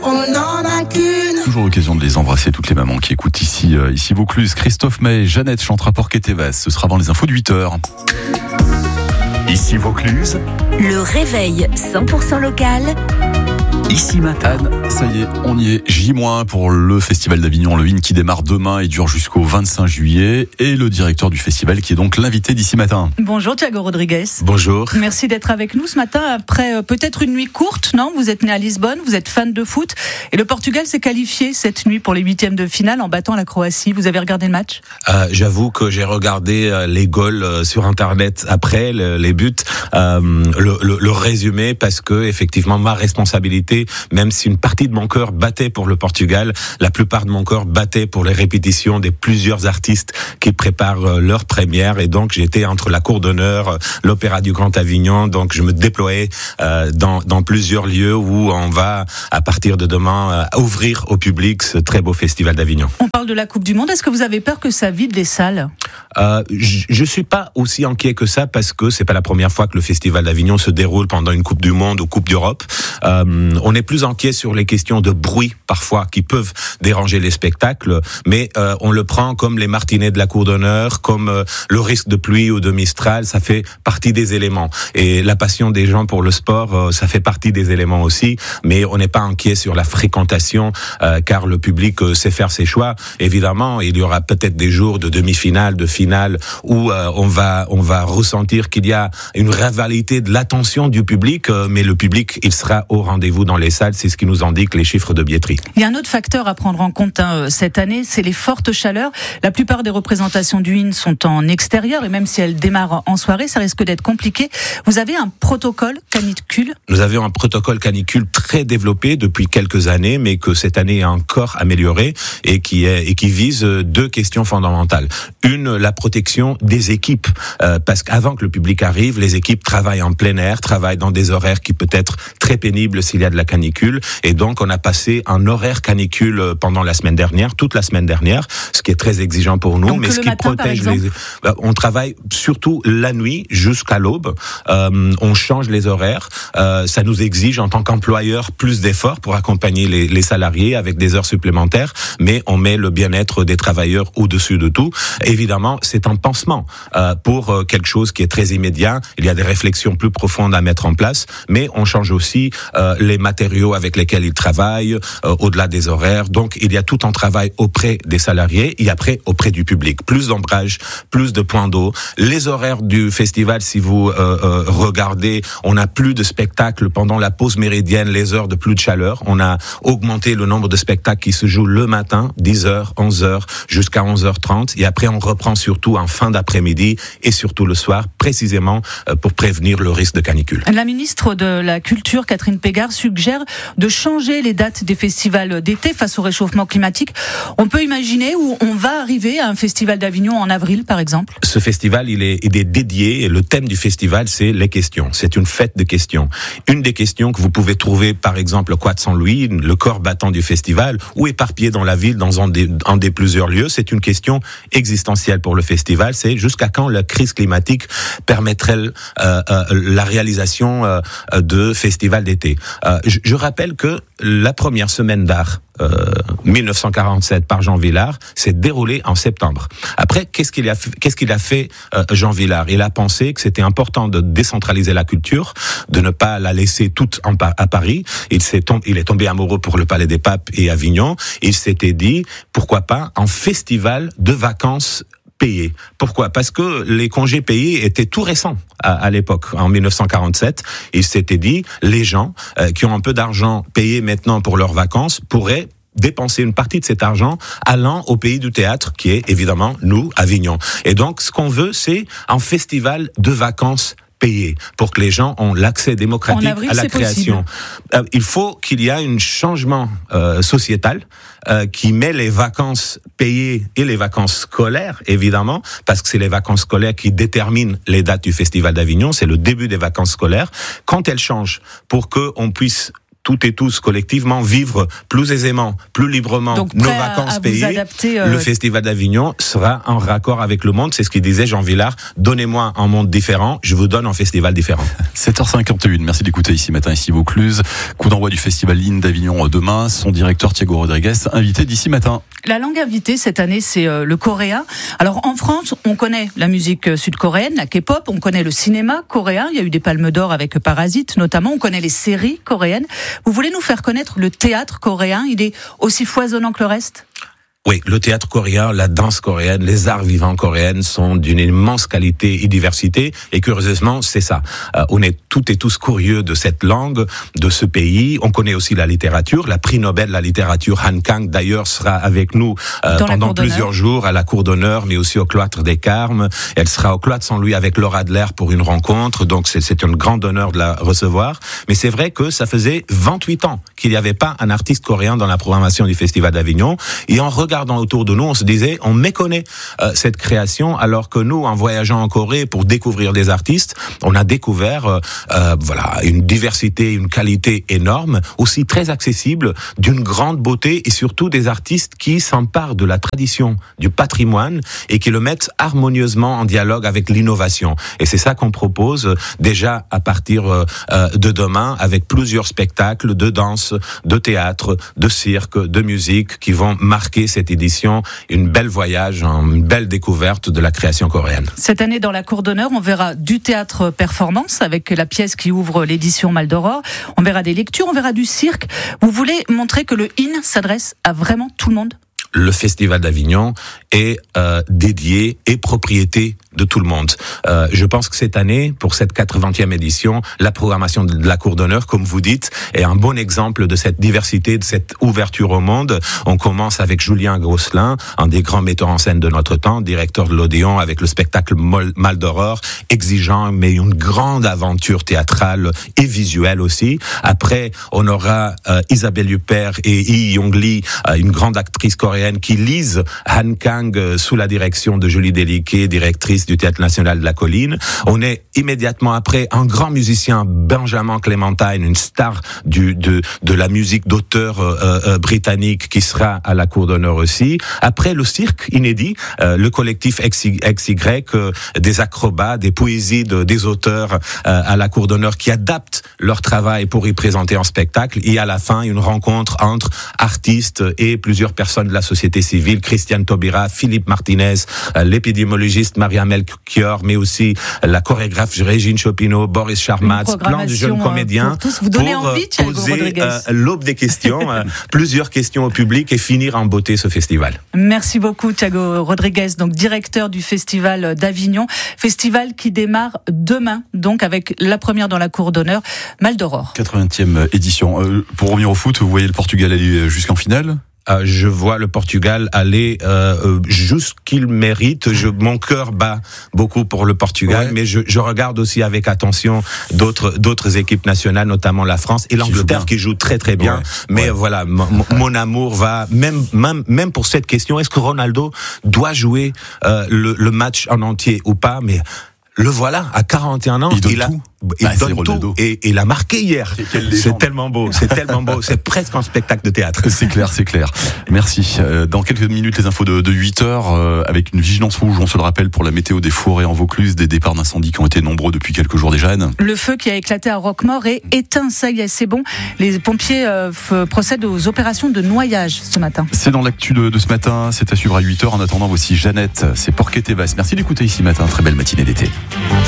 on n'en a qu'une. Toujours l'occasion de les embrasser, toutes les mamans qui écoutent ici Vaucluse. Christophe Maé, Jeannette chantera Porquet-Tevez. Ce sera avant les infos de 8h. Ici Vaucluse. Le réveil 100% local. Ici matin. Anne, ça y est, on y est. J- pour le Festival d'Avignon, le IN qui démarre demain et dure jusqu'au 25 juillet. Et le directeur du festival qui est donc l'invité d'ici matin. Bonjour Thiago Rodrigues. Bonjour. Merci d'être avec nous ce matin après peut-être une nuit courte, non ? Vous êtes né à Lisbonne, vous êtes fan de foot. Et le Portugal s'est qualifié cette nuit pour les 8e de finale en battant la Croatie. Vous avez regardé le match ? J'avoue que j'ai regardé les goals sur Internet après les buts, le résumé, parce que effectivement ma responsabilité, même si une partie de mon cœur battait pour le Portugal, la plupart de mon cœur battait pour les répétitions des plusieurs artistes qui préparent leur première. Et donc j'étais entre la cour d'honneur, l'Opéra du Grand Avignon. Donc je me déployais dans plusieurs lieux où on va à partir de demain ouvrir au public ce très beau festival d'Avignon. On parle de la Coupe du Monde. Est-ce que vous avez peur que ça vide les salles ? Je suis pas aussi inquiet que ça, parce que c'est pas la première fois que le festival d'Avignon se déroule pendant une Coupe du Monde ou Coupe d'Europe. On est plus inquiet sur les questions de bruit parfois qui peuvent déranger les spectacles, mais on le prend comme les martinets de la cour d'honneur, comme le risque de pluie ou de Mistral. Ça fait partie des éléments, et la passion des gens pour le sport, ça fait partie des éléments aussi. Mais on n'est pas inquiet sur la fréquentation, car le public sait faire ses choix. Évidemment, il y aura peut-être des jours de demi-finale, de finale, où on va ressentir qu'il y a une rivalité de l'attention du public, mais le public, il sera au rendez-vous dans les salles. C'est ce qui nous indiquent les chiffres de billetterie. Il y a un autre facteur à prendre en compte cette année, c'est les fortes chaleurs. La plupart des représentations du IN sont en extérieur, et même si elles démarrent en soirée, ça risque d'être compliqué. Vous avez un protocole canicule ? Nous avions un protocole canicule très développé depuis quelques années, mais que cette année a encore amélioré, et qui vise deux questions fondamentales. Une, la protection des équipes, parce qu'avant que le public arrive, les équipes travaillent en plein air, travaillent dans des horaires qui peut être très pénibles s'il y a de la canicule, et donc on a passé un horaire canicule pendant la semaine dernière, toute la semaine dernière, ce qui est très exigeant pour nous, donc mais ce qui matin, protège on travaille surtout la nuit jusqu'à l'aube. On change les horaires. Ça nous exige en tant qu'employeur plus d'efforts pour accompagner les salariés avec des heures supplémentaires, mais on met le bien-être des travailleurs au-dessus de tout. Évidemment, c'est un pansement pour quelque chose qui est très immédiat. Il y a des réflexions plus profondes à mettre en place, mais on change aussi les matériaux avec lesquels ils travaillent, au-delà des horaires. Donc, il y a tout un travail auprès des salariés et après auprès du public. Plus d'ombrage, plus de points d'eau. Les horaires du festival, si vous regardez, on n'a plus de spectacles pendant la pause méridienne, les heures de plus de chaleur. On a augmenté le nombre de spectacles qui se jouent le matin, 10h, 11h, jusqu'à 11h30. Et après, on reprend surtout en fin d'après-midi et surtout le soir, précisément pour prévenir le risque de canicule. La ministre de la Culture, Catherine Pégard, suggère de changer les dates des festivals d'été face au réchauffement climatique. On peut imaginer où on va arriver à un festival d'Avignon en avril, par exemple ? Ce festival, il est dédié, et le thème du festival, c'est les questions. C'est une fête de questions. Une des questions que vous pouvez trouver, par exemple, au Quai de Saint-Louis, le corps battant du festival, ou éparpillé dans la ville, dans un des plusieurs lieux, c'est une question existentielle pour le festival. C'est jusqu'à quand la crise climatique permettrait la réalisation de festivals d'été. Je rappelle que la première semaine d'art 1947 par Jean Vilar s'est déroulée en septembre. Après, qu'est-ce qu'il a fait Jean Vilar ? Il a pensé que c'était important de décentraliser la culture, de ne pas la laisser toute à Paris. Il est tombé amoureux pour le Palais des Papes et Avignon. Il s'était dit, pourquoi pas un festival de vacances payés. Pourquoi ? Parce que les congés payés étaient tout récents à l'époque, en 1947. Il s'était dit, les gens qui ont un peu d'argent payé maintenant pour leurs vacances pourraient dépenser une partie de cet argent allant au pays du théâtre, qui est évidemment nous, Avignon. Et donc, ce qu'on veut, c'est un festival de vacances payé pour que les gens ont l'accès démocratique à la création. Il faut qu'il y ait un changement sociétal qui met les vacances payées et les vacances scolaires, évidemment, parce que c'est les vacances scolaires qui déterminent les dates du Festival d'Avignon. C'est le début des vacances scolaires. Quand elles changent, pour qu'on puisse toutes et tous collectivement vivre plus aisément, plus librement nos vacances payées, le Festival d'Avignon sera en raccord avec le monde. C'est ce qu'il disait Jean Vilar. Donnez-moi un monde différent, je vous donne un festival différent. 7h51, merci d'écouter Ici Matin, ici Vaucluse. Coup d'envoi du Festival Line d'Avignon demain. Son directeur Thiago Rodriguez, invité d'Ici Matin. La langue invitée cette année, c'est le coréen. Alors en France, on connaît la musique sud-coréenne, la K-pop, on connaît le cinéma coréen. Il y a eu des palmes d'or avec Parasite notamment. On connaît les séries coréennes. Vous voulez nous faire connaître le théâtre coréen? Il est aussi foisonnant que le reste? Oui, le théâtre coréen, la danse coréenne, les arts vivants coréens sont d'une immense qualité et diversité. Et curieusement, c'est ça. On est toutes et tous curieux de cette langue, de ce pays. On connaît aussi la littérature. La prix Nobel de la littérature, Han Kang, d'ailleurs, sera avec nous pendant plusieurs jours à la Cour d'honneur, mais aussi au Cloître des Carmes. Elle sera au Cloître Saint-Louis avec Laura Adler pour une rencontre. Donc, c'est un grand honneur de la recevoir. Mais c'est vrai que ça faisait 28 ans qu'il n'y avait pas un artiste coréen dans la programmation du Festival d'Avignon. Et en regardant autour de nous, on se disait, on méconnaît cette création, alors que nous, en voyageant en Corée pour découvrir des artistes, on a découvert une diversité, une qualité énorme, aussi très accessible, d'une grande beauté et surtout des artistes qui s'emparent de la tradition, du patrimoine et qui le mettent harmonieusement en dialogue avec l'innovation. Et c'est ça qu'on propose déjà à partir de demain avec plusieurs spectacles de danse, de théâtre, de cirque, de musique qui vont marquer cette édition, une belle voyage, une belle découverte de la création coréenne. Cette année, dans la Cour d'honneur, on verra du théâtre performance avec la pièce qui ouvre l'édition Mal d'Aurore. On verra des lectures, on verra du cirque. Vous voulez montrer que le IN s'adresse à vraiment tout le monde ? Le Festival d'Avignon est dédié et propriété de tout le monde. Je pense que cette année, pour cette 80e édition, la programmation de la Cour d'honneur, comme vous dites, est un bon exemple de cette diversité, de cette ouverture au monde. On commence avec Julien Grosselin, un des grands metteurs en scène de notre temps, directeur de l'Odéon, avec le spectacle Mal d'Aurore, exigeant, mais une grande aventure théâtrale et visuelle aussi. Après, on aura Isabelle Huppert et Lee Yong-lee, une grande actrice coréenne qui lise Han Kang sous la direction de Julie Déliquet, directrice du Théâtre National de la Colline. On est immédiatement après un grand musicien, Benjamin Clementine, une star de la musique d'auteur britannique qui sera à la Cour d'honneur aussi. Après le cirque inédit, le collectif XY, des acrobats, des poésies des auteurs à la Cour d'honneur qui adaptent leur travail pour y présenter un spectacle. Et à la fin, une rencontre entre artistes et plusieurs personnes de la société civile, Christiane Taubira, Philippe Martinez, l'épidémiologiste Maria Melchior, mais aussi la chorégraphe Régine Chopineau, Boris Charmatz, plein de jeunes comédiens vous donnez envie, poser l'aube des questions, plusieurs questions au public et finir en beauté ce festival. Merci beaucoup Thiago Rodriguez, donc directeur du Festival d'Avignon, festival qui démarre demain, donc avec la première dans la Cour d'honneur, Mal d'Aurore. 80e édition. Pour revenir au foot, vous voyez le Portugal aller jusqu'en finale ? Je vois le Portugal aller jusqu'il mérite. Mon cœur bat beaucoup pour le Portugal, mais je regarde aussi avec attention d'autres équipes nationales, notamment la France et l'Angleterre qui joue très très bien. Mais voilà, mon amour va même pour cette question. Est-ce que Ronaldo doit jouer le match en entier ou pas? Mais le voilà, à 41 ans, il donne tout et il a marqué hier. C'est tellement beau, c'est presque un spectacle de théâtre. C'est clair. Merci. Dans quelques minutes, les infos de 8h, avec une vigilance rouge, on se le rappelle, pour la météo des forêts en Vaucluse, des départs d'incendie qui ont été nombreux depuis quelques jours déjà. Anne. Le feu qui a éclaté à Roquemaure est éteint, ça y est, c'est bon. Les pompiers procèdent aux opérations de noyage ce matin. C'est dans l'actu de ce matin, c'est à suivre à 8h. En attendant, voici Jeannette, c'est Porquet Tevas. Merci d'écouter Ici Matin, très belle matinée d'été.